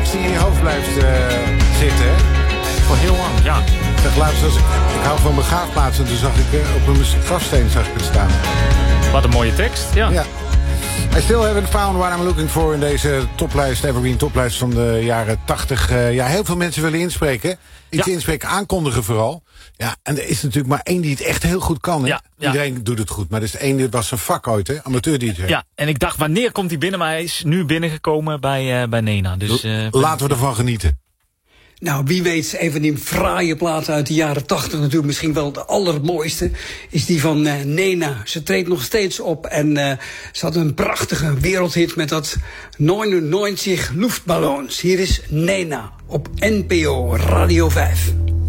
tekst die in je hoofd blijft zitten, hè? Voor heel lang, ja. Ik zeg laatst, ik hou van begraafplaats en toen zag ik op een grafsteen zag ik het staan. Wat een mooie tekst, ja. I still haven't found what I'm looking for in deze toplijst, Evergreen toplijst van de jaren 80. Heel veel mensen willen inspreken. Inspreken, aankondigen vooral. Ja, en er is natuurlijk maar één die het echt heel goed kan. Hè? Ja. Iedereen doet het goed, maar er is één, dit was zijn vak ooit, hè? Amateur-DJ. Ja, en ik dacht, wanneer komt hij binnen? Maar hij is nu binnengekomen bij Nena. Dus, laten we ervan genieten. Nou, wie weet, een van die fraaie platen uit de jaren 80 natuurlijk, misschien wel de allermooiste, is die van Nena. Ze treedt nog steeds op en ze had een prachtige wereldhit met dat 99 Luftballons. Hier is Nena op NPO Radio 5.